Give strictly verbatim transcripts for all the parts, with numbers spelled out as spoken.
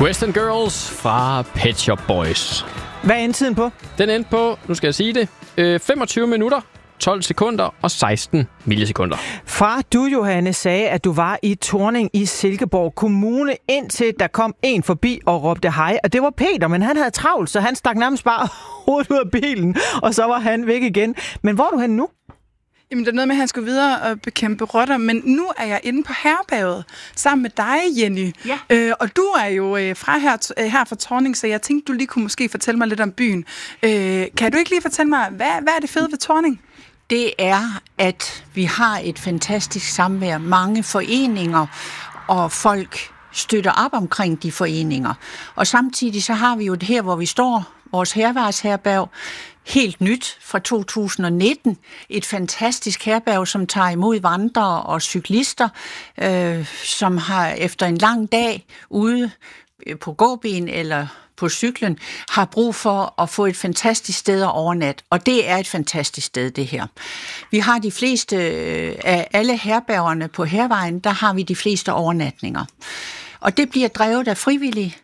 Western Girls fra Pet Shop Boys. Hvad er endtiden på? Den endte på, nu skal jeg sige det, øh, femogtyve minutter, tolv sekunder og seksten millisekunder. Fra du, Johanne, sagde, at du var i Thorning i Silkeborg Kommune, indtil der kom en forbi og råbte hej. Og det var Peter, men han havde travlt, så han stak nærmest bare hovedet ud af bilen, og så var han væk igen. Men hvor er du henne nu? Jamen, det er noget med, at han skulle videre og bekæmpe rotter, men nu er jeg inde på herberget sammen med dig, Jenny. Ja. Øh, og du er jo øh, fra her, øh, her fra Thorning, så jeg tænkte, du lige kunne måske fortælle mig lidt om byen. Øh, kan du ikke lige fortælle mig, hvad, hvad er det fede ved Thorning? Det er, at vi har et fantastisk samvær. Mange foreninger, og folk støtter op omkring de foreninger. Og samtidig så har vi jo det her, hvor vi står, vores herværksherberg, helt nyt fra to tusind og nitten. Et fantastisk herberg, som tager imod vandrere og cyklister, øh, som har efter en lang dag ude på gåben eller på cyklen, har brug for at få et fantastisk sted at overnatte. Og det er et fantastisk sted, det her. Vi har de fleste af alle herbergerne på Hærvejen, der har vi de fleste overnatninger. Og det bliver drevet af frivillige,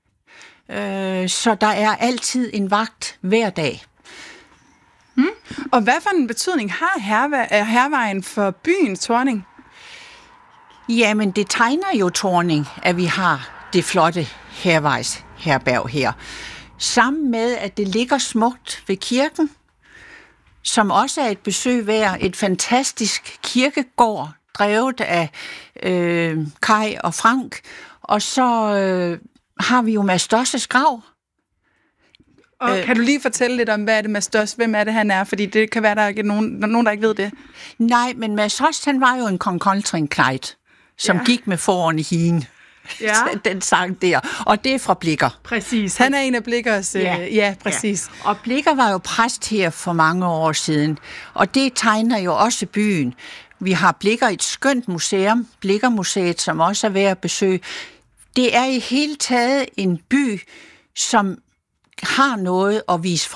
øh, så der er altid en vagt hver dag. Hmm. Og hvad for en betydning har Hærvejen for byen Thorning? Jamen, det tegner jo Thorning, at vi har det flotte Hærvejs herberg her. Sammen med, at det ligger smukt ved kirken, som også er et besøg værd, et fantastisk kirkegård, drevet af øh, Kai og Frank. Og så øh, har vi jo Mads Dosses grav. Og øh, kan du lige fortælle lidt om, hvad er det Mads Doss? Hvem er det, han er? Fordi det kan være, der er nogen, nogen der ikke ved det. Nej, men Mads Doss, han var jo en kong Koltring Klejt, som ja. gik med foran i hien. Ja. Den sang der. Og det er fra Blikker. Præcis. Han er en af Blikkers... Ja, øh, ja præcis. Ja. Og Blikker var jo præst her for mange år siden. Og det tegner jo også byen. Vi har Blikker et skønt museum, Blikkermuseet, som også er værd at besøge. Det er i hele taget en by, som har noget at vise